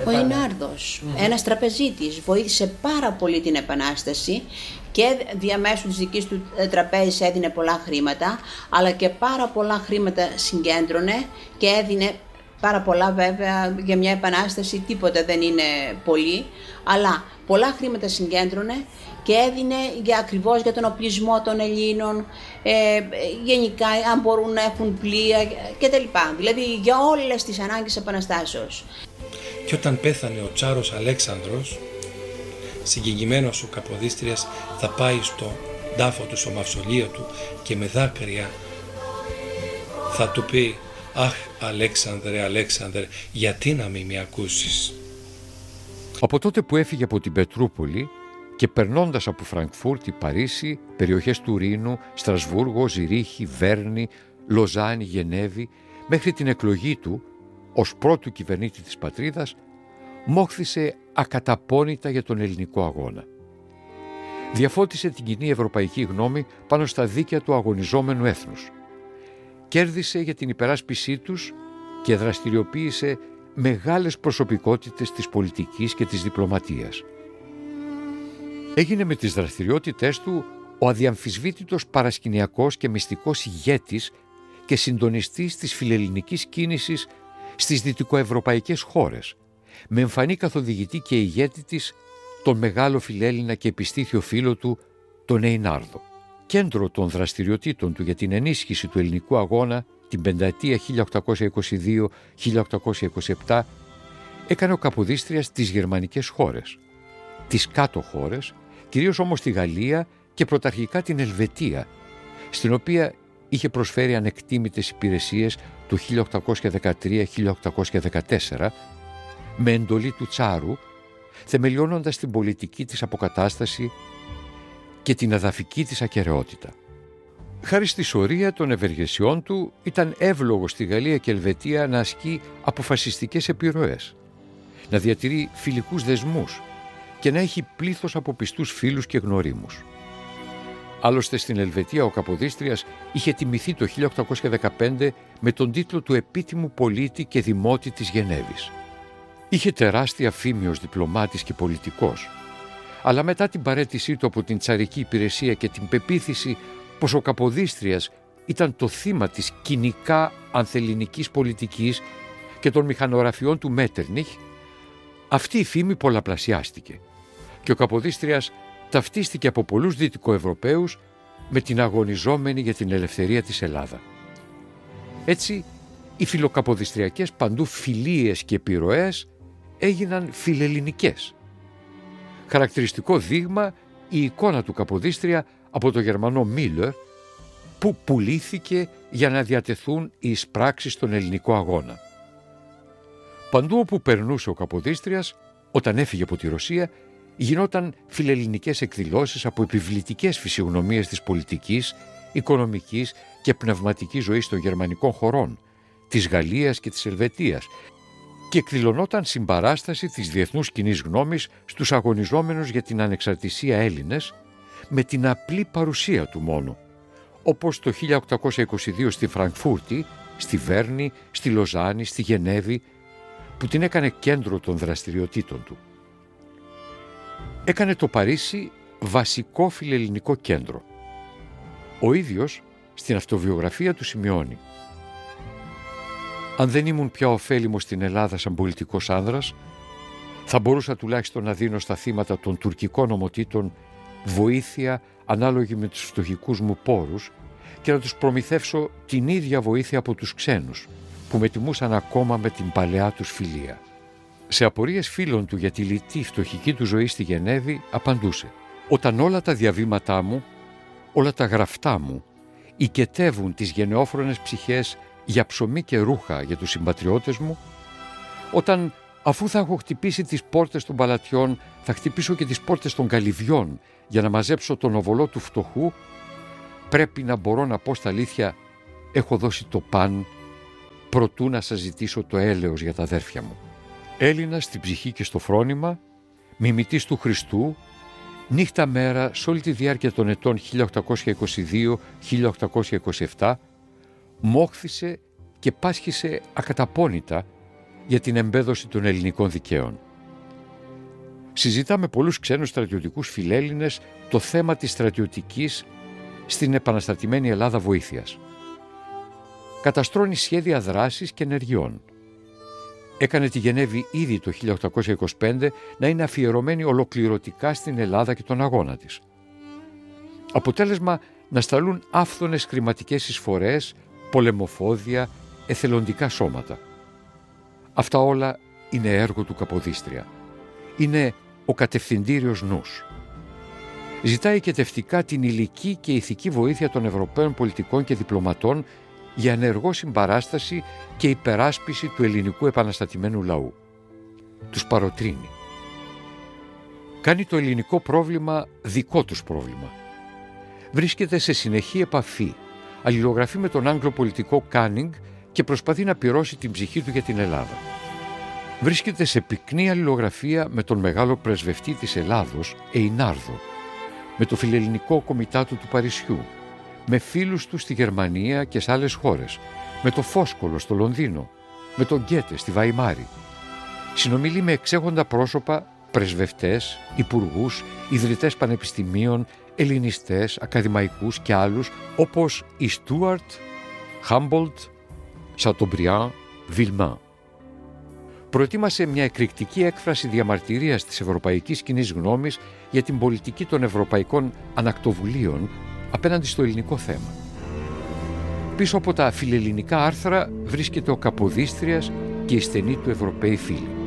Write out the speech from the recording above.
Ο Ινάρδος, ένας τραπεζίτης, βοήθησε πάρα πολύ την Επανάσταση και διαμέσου της δικής του τραπέζης έδινε πολλά χρήματα, αλλά και πάρα πολλά χρήματα συγκέντρωνε και έδινε πάρα πολλά, βέβαια, για μια Επανάσταση τίποτα δεν είναι πολύ, αλλά πολλά χρήματα συγκέντρωνε και έδινε ακριβώς για τον οπλισμό των Ελλήνων, γενικά αν μπορούν να έχουν πλοία κτλ. Δηλαδή για όλες τις ανάγκες της Επαναστάσεως. Και όταν πέθανε ο Τσάρος Αλέξανδρος, συγκεκριμένος ο Καποδίστριας θα πάει στο τάφο του, στο μαυσολείο του και με δάκρυα θα του πει «Αχ, Αλέξανδρε, Αλέξανδρε, γιατί να μην με ακούσεις». Από τότε που έφυγε από την Πετρούπολη και περνώντας από Φραγκφούρτη, Παρίσι, περιοχές του Ρήνου, Στρασβούργο, Ζηρίχη, Βέρνη, Λοζάνη, Γενέβη, μέχρι την εκλογή του ως πρώτου κυβερνήτη της πατρίδας, μόχθησε ακαταπώνητα για τον ελληνικό αγώνα. Διαφώτισε την κοινή ευρωπαϊκή γνώμη πάνω στα δίκαια του αγωνιζόμενου έθνους. Κέρδισε για την υπεράσπισή τους και δραστηριοποίησε μεγάλες προσωπικότητες της πολιτικής και της διπλωματίας. Έγινε με τις δραστηριότητές του ο αδιαμφισβήτητος παρασκηνιακός και μυστικός ηγέτης και συντονιστής της φιλελληνικής κίνησης στις δυτικοευρωπαϊκές χώρες, με εμφανή καθοδηγητή και ηγέτη της τον μεγάλο φιλέλληνα και επιστήθιο φίλο του, τον Εϊνάρδο. Κέντρο των δραστηριοτήτων του για την ενίσχυση του ελληνικού αγώνα την πενταετία 1822-1827 έκανε ο Καποδίστριας στις γερμανικές χώρες, τις κάτω χώρες, κυρίως όμως τη Γαλλία και πρωταρχικά την Ελβετία, στην οποία είχε προσφέρει ανεκτήμητες υπηρεσίες το 1813-1814 με εντολή του Τσάρου, θεμελιώνοντας την πολιτική της αποκατάσταση και την εδαφική της ακεραιότητα. Χάρη στη σωρία των ευεργεσιών του ήταν εύλογο στη Γαλλία και Ελβετία να ασκεί αποφασιστικές επιρροές, να διατηρεί φιλικούς δεσμούς και να έχει πλήθος από πιστούς φίλους και γνωρίμους. Άλλωστε στην Ελβετία ο Καποδίστριας είχε τιμηθεί το 1815 με τον τίτλο του επίτιμου πολίτη και δημότη της Γενέβης. Είχε τεράστια φήμη ως διπλωμάτης και πολιτικός, αλλά μετά την παραίτησή του από την τσαρική υπηρεσία και την πεποίθηση πως ο Καποδίστριας ήταν το θύμα της κοινικά ανθελληνικής πολιτικής και των μηχανογραφιών του Μέττερνιχ, αυτή η φήμη πολλαπλασιάστηκε και ο Καποδίστριας ταυτίστηκε από πολλούς Δυτικοευρωπαίους με την αγωνιζόμενη για την ελευθερία της Ελλάδα. Έτσι, οι φιλοκαποδιστριακές παντού φιλίες και επιρροές έγιναν φιλελληνικές. Χαρακτηριστικό δείγμα η εικόνα του Καποδίστρια από το Γερμανό Μίλλερ, που πουλήθηκε για να διατεθούν οι εισπράξεις στον ελληνικό αγώνα. Παντού όπου περνούσε ο Καποδίστριας, όταν έφυγε από τη Ρωσία, γινόταν φιλελληνικές εκδηλώσεις από επιβλητικές φυσιογνωμίες της πολιτικής, οικονομικής και πνευματικής ζωής των γερμανικών χωρών, της Γαλλίας και της Ελβετίας, και εκδηλωνόταν συμπαράσταση της διεθνούς κοινής γνώμης στους αγωνιζόμενους για την ανεξαρτησία Έλληνες, με την απλή παρουσία του μόνο, όπως το 1822 στη Φραγκφούρτη, στη Βέρνη, στη Λοζάνη, στη Γενέβη, που την έκανε κέντρο των δραστηριοτήτων του. Έκανε το Παρίσι βασικό φιλελληνικό κέντρο. Ο ίδιος στην αυτοβιογραφία του σημειώνει: «Αν δεν ήμουν πια ωφέλιμος στην Ελλάδα σαν πολιτικός άνδρας, θα μπορούσα τουλάχιστον να δίνω στα θύματα των τουρκικών ομοτήτων βοήθεια ανάλογη με τους φτωχικούς μου πόρους και να τους προμηθεύσω την ίδια βοήθεια από τους ξένους, που με τιμούσαν ακόμα με την παλαιά τους φιλία». Σε απορίες φίλων του για τη λιτή φτωχική του ζωή στη Γενέβη απαντούσε: «Όταν όλα τα διαβήματά μου, όλα τα γραφτά μου οικετεύουν τις γενναιόφρονες ψυχές για ψωμί και ρούχα για τους συμπατριώτες μου, όταν αφού θα έχω χτυπήσει τις πόρτες των παλατιών, θα χτυπήσω και τις πόρτες των καλυβιών για να μαζέψω τον οβολό του φτωχού, πρέπει να μπορώ να πω στα αλήθεια, έχω δώσει το παν προτού να σας ζητήσω το έλεος για τα αδέρφια μου». Έλληνας στην ψυχή και στο φρόνημα, μιμητής του Χριστού, νύχτα μέρα σε όλη τη διάρκεια των ετών 1822-1827, μόχθησε και πάσχισε ακαταπώνητα για την εμπέδωση των ελληνικών δικαίων. Συζητά με πολλούς ξένους στρατιωτικούς φιλέλληνες το θέμα της στρατιωτικής στην επαναστατημένη Ελλάδα βοήθειας. Καταστρώνει σχέδια δράσης και ενεργειών. Έκανε τη Γενέβη ήδη το 1825 να είναι αφιερωμένη ολοκληρωτικά στην Ελλάδα και τον αγώνα της. Αποτέλεσμα να σταλούν άφθονες χρηματικές εισφορές, πολεμοφόδια, εθελοντικά σώματα. Αυτά όλα είναι έργο του Καποδίστρια. Είναι ο κατευθυντήριος νους. Ζητάει οικετευτικά την υλική και ηθική βοήθεια των Ευρωπαίων πολιτικών και διπλωματών για ενεργό συμπαράσταση και υπεράσπιση του ελληνικού επαναστατημένου λαού. Τους παροτρύνει. Κάνει το ελληνικό πρόβλημα δικό τους πρόβλημα. Βρίσκεται σε συνεχή επαφή, αλληλογραφεί με τον Άγγλο πολιτικό Κάνινγκ και προσπαθεί να πυρώσει την ψυχή του για την Ελλάδα. Βρίσκεται σε πυκνή αλληλογραφία με τον μεγάλο πρεσβευτή της Ελλάδος, Εϊνάρδο, με το φιλελληνικό κομιτάτο του Παρισιού, με φίλους του στη Γερμανία και σε άλλες χώρες, με το Φόσκολο στο Λονδίνο, με τον Γκέτε στη Βαϊμάρη. Συνομιλεί με εξέχοντα πρόσωπα, πρεσβευτές, υπουργούς, ιδρυτές πανεπιστημίων, ελληνιστές, ακαδημαϊκούς και άλλους, όπως η Στούαρτ, Χάμπολτ, Σατομπριάν, Βιλμάν. Προετοίμασε μια εκρηκτική έκφραση διαμαρτυρίας της ευρωπαϊκής κοινής γνώμης για την πολιτική των ευρωπαϊκών ανακτοβουλίων απέναντι στο ελληνικό θέμα. Πίσω από τα φιλελληνικά άρθρα βρίσκεται ο Καποδίστριας και οι στενοί του Ευρωπαίοι φίλοι.